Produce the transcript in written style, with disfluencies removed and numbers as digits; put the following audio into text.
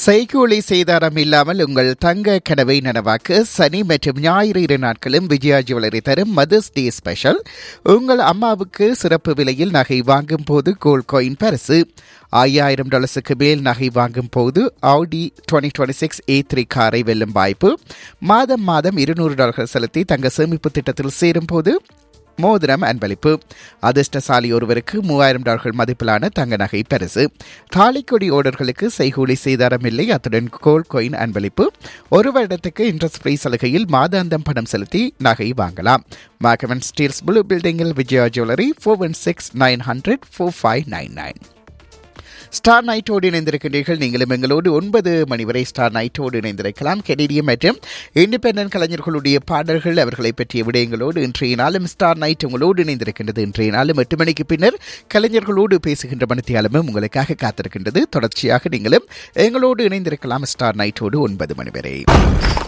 செய்கூலி சேதாரம் இல்லாமல் உங்கள் தங்க கனவை நனவாக்க சனி மற்றும் ஞாயிறு 2 நாட்களும் விஜயா ஜுவல்லரி தரும் மதர்ஸ் டே ஸ்பெஷல். உங்கள் அம்மாவுக்கு சிறப்பு விலையில் நகை வாங்கும் போது கோல்ட் காயின் பரிசு. $5000 மேல் நகை வாங்கும் போது ஆடி 2026 A3 காரை வெல்லும் வாய்ப்பு. மாதம் $200 செலுத்தி தங்க சேமிப்பு திட்டத்தில் சேரும் போது மோதிரம் அன்பளிப்பு. அதிர்ஷ்டசாலி ஒருவருக்கு $3000 மதிப்பிலான தங்க நகை பரிசு. தாலிக்கொடி ஓடர்களுக்கு செய்கூலி சேதாரம் இல்லை, அத்துடன் கோல்ட் காயின் அன்பளிப்பு. 1 வருடத்துக்கு இன்ட்ரெஸ்ட் ஃப்ரீ சலுகையில் மாதாந்தம் பணம் செலுத்தி நகை வாங்கலாம். மார்க்கமன் ஸ்டீல்ஸ் ப்ளூ பில்டிங்கில் விஜயா ஜுவல்லரி 4169004599. ஸ்டார் நைட்டோடு இணைந்திருக்கின்றீர்கள். நீங்களும் எங்களோடு 9 மணி வரை ஸ்டார் நைட்டோடு இணைந்திருக்கலாம். கெனடிய மற்றும் இண்டிபெண்டன்ட் கலைஞர்களுடைய பாடல்கள், அவர்களை பற்றிய விடயங்களோடு இன்றைய நாளும் ஸ்டார் நைட் உங்களோடு இணைந்திருக்கின்றது. இன்றைய நாளும் 8 மணிக்கு பின்னர் கலைஞர்களோடு பேசுகின்ற மணித்தியாலமும் உங்களுக்காக காத்திருக்கின்றது. தொடர்ச்சியாக நீங்களும் எங்களோடு இணைந்திருக்கலாம் ஸ்டார் நைட்டோடு 9 மணி வரை.